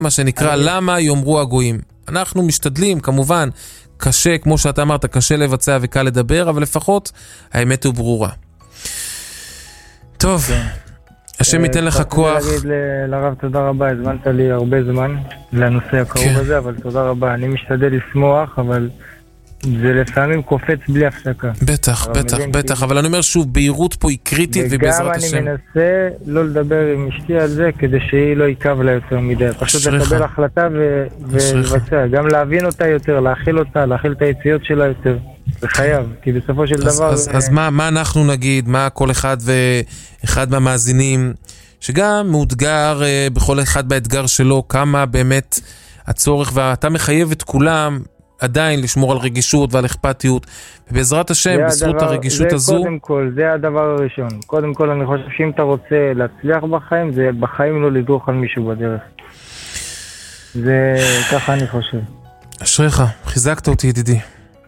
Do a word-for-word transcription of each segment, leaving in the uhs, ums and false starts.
מה שנקרא, למה יאמרו הגויים. אנחנו משתדלים, כמובן, קשה, כמו שאתה אמרת, קשה לבצע וקל לדבר, אבל לפחות האמת הוא ברורה. טוב, השם ייתן לך כוח. אני רוצה להגיד לרב תודה רבה, הזמנת לי הרבה זמן לנושא הקרוב הזה, אבל תודה רבה. אני משתדל לשמוח, אבל זה לפעמים קופץ בלי הפסקה. בטח, בטח, בטח, אבל אני אומר שוב, בהירות פה היא קריטית, ובעזרת השם. וגם אני מנסה לא לדבר עם אשתי על זה, כדי שהיא לא יקב לה יותר מדי. פשוט לקבל החלטה ולבצע. גם להבין אותה יותר, להכיל אותה, להכיל את היציאות שלה יותר. זה חייב, כי בסופו של דבר... אז מה אנחנו נגיד, מה כל אחד ואחד מהמאזינים, שגם מאותגר בכל אחד באתגר שלו, כמה באמת הצורך, ואתה מחייב את כולם עדיין לשמור על רגישות ועל אכפתיות, ובעזרת השם, בזכות הרגישות הזו... זה קודם כל, זה הדבר הראשון. קודם כל, אני חושב שאם אתה רוצה להצליח בחיים, זה בחיים לא לדרוך על מישהו בדרך. זה ככה אני חושב. אשריך, חיזקת אותי ידידי.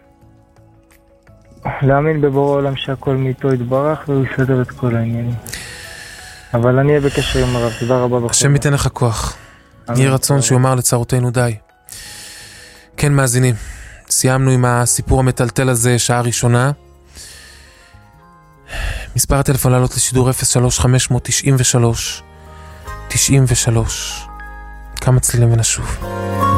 להאמין בבורא עולם שהכל מאיתו יתברך, והוא יסדר את כל העניינים. אבל אני אהיה בקשר עם הרב, תודה רבה בכלל. השם ייתן לך כוח. יהיה רצון שיאמר לצרותינו די. כן, מאזינים, סיימנו עם הסיפור המטלטל הזה, שעה ראשונה. מספר הטלפון לעלות לשידור אפס שלוש חמש תשעים ושלוש תשעים ושלוש. כמה צלילים ונשוב.